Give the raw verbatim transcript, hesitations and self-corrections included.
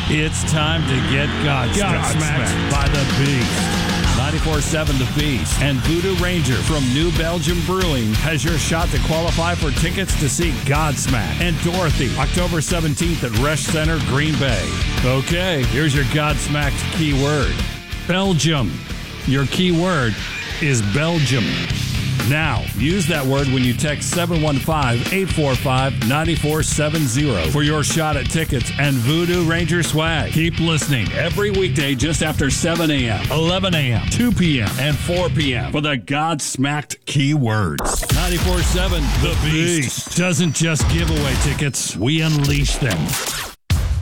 It's time to get Godsmacked Godsmacked by the Beast. ninety-four seven The Beast and Voodoo Ranger from New Belgium Brewing has your shot to qualify for tickets to see Godsmacked and Dorothy October seventeenth at Resch Center, Green Bay. Okay, here's your Godsmacked keyword. Belgium. Your keyword is Belgium. Now, use that word when you text seven one five, eight four five, nine four seven zero for your shot at tickets and Voodoo Ranger swag. Keep listening every weekday just after seven a.m., eleven a.m., two p.m., and four p.m. for the Godsmacked keywords. ninety-four seven The Beast doesn't just give away tickets, we unleash them.